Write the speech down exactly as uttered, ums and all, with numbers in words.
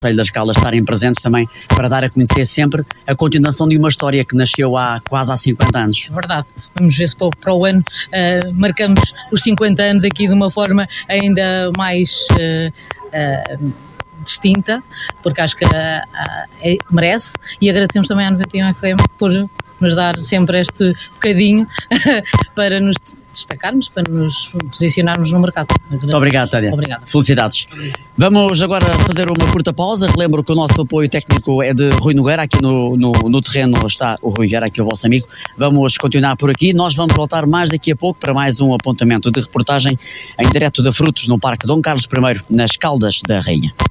Conselho das Caldas estarem presentes também para dar a conhecer sempre a continuação de uma história que nasceu há quase há cinquenta anos. É verdade, vamos ver se para, para o ano uh, marcamos os cinquenta anos aqui de uma forma ainda mais uh, uh, distinta, porque acho que uh, uh, é, merece, e agradecemos também à noventa e um F M por nos dar sempre este bocadinho para nos destacarmos, para nos posicionarmos no mercado. Muito obrigado, Tânia. Obrigado. Felicidades. Obrigado. Vamos agora fazer uma curta pausa. Relembro que o nosso apoio técnico é de Rui Nogueira. Aqui no, no, no terreno está o Rui Vieira, aqui o vosso amigo. Vamos continuar por aqui. Nós vamos voltar mais daqui a pouco para mais um apontamento de reportagem em direto da Frutos, no Parque Dom Carlos I, nas Caldas da Rainha.